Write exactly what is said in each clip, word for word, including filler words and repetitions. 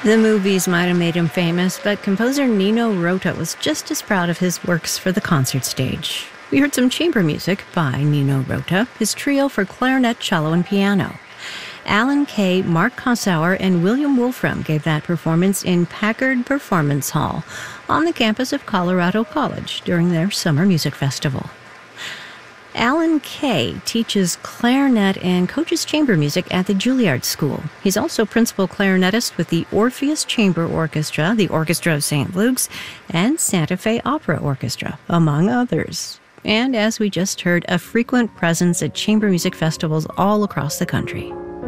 The movies might have made him famous, but composer Nino Rota was just as proud of his works for the concert stage. We heard some chamber music by Nino Rota, his trio for clarinet, cello, and piano. Alan Kay, Mark Kossauer, and William Wolfram gave that performance in Packard Performance Hall on the campus of Colorado College during their summer music festival. Alan Kay teaches clarinet and coaches chamber music at the Juilliard School. He's also principal clarinetist with the Orpheus Chamber Orchestra, the Orchestra of Saint Luke's, and Santa Fe Opera Orchestra, among others. And as we just heard, a frequent presence at chamber music festivals all across the country.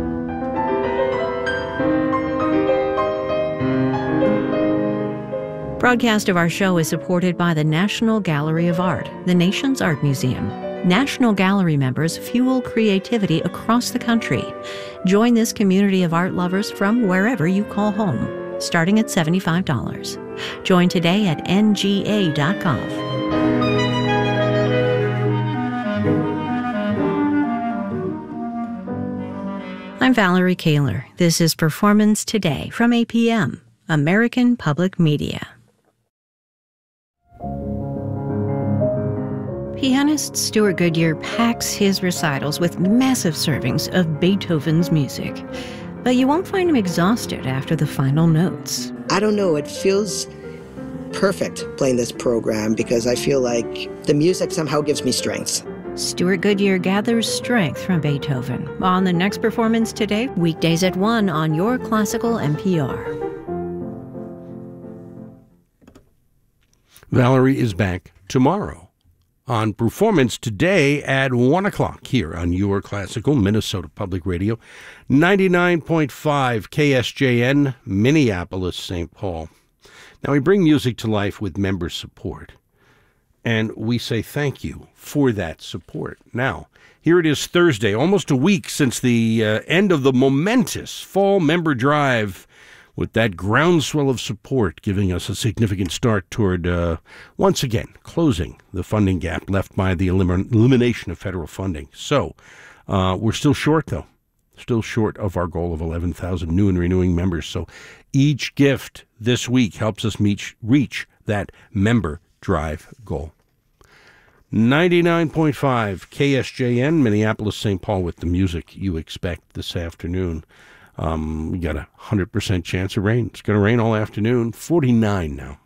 Broadcast of our show is supported by the National Gallery of Art, the nation's art museum. National Gallery members fuel creativity across the country. Join this community of art lovers from wherever you call home, starting at seventy-five dollars. Join today at N G A dot gov. I'm Valerie Kaler. This is Performance Today from A P M, American Public Media. Pianist Stuart Goodyear packs his recitals with massive servings of Beethoven's music. But you won't find him exhausted after the final notes. I don't know, it feels perfect playing this program because I feel like the music somehow gives me strength. Stuart Goodyear gathers strength from Beethoven on the next Performance Today, weekdays at one on your classical N P R. Valerie is back tomorrow on Performance Today at one o'clock here on your classical Minnesota Public Radio, ninety-nine point five K S J N, Minneapolis, Saint Paul. Now, we bring music to life with member support, and we say thank you for that support. Now, here it is Thursday, almost a week since the uh, end of the momentous fall member drive, with that groundswell of support giving us a significant start toward, uh, once again, closing the funding gap left by the elim- elimination of federal funding. So uh, we're still short, though, still short of our goal of eleven thousand new and renewing members. So each gift this week helps us meet, reach that member drive goal. ninety-nine point five K S J N, Minneapolis, Saint Paul, with the music you expect this afternoon. Um, we got a one hundred percent chance of rain. It's going to rain all afternoon. forty-nine now.